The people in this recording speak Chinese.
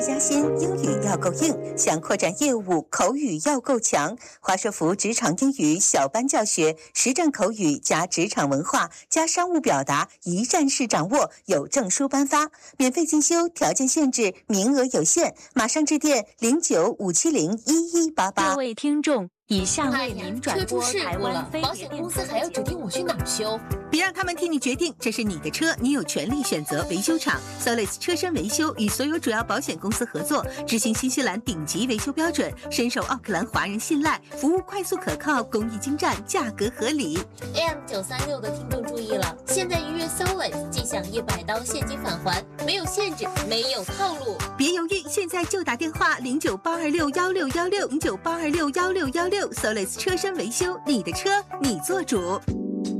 加薪，英语要够硬，想扩展业务，口语要够强。华硕福职场英语小班教学，实战口语加职场文化加商务表达，一站式掌握，有证书颁发，免费进修，条件限制，名额有限，马上致电0957011188。 各位听众，以下为您转播车出事故了，保险公司还要指定我去哪儿修？ 别让他们替你决定，这是你的车，你有权利选择维修厂。Solis 车身维修与所有主要保险公司合作，执行新西兰顶级维修标准，深受奥克兰华人信赖，服务快速可靠，工艺精湛，价格合理。 AM936的听众注意了，现在预约 Solis 即享100刀现金返还，没有限制，没有套路。 别犹豫，现在就打电话0982611616，0982611616，Solis 车身维修，你的车你做主。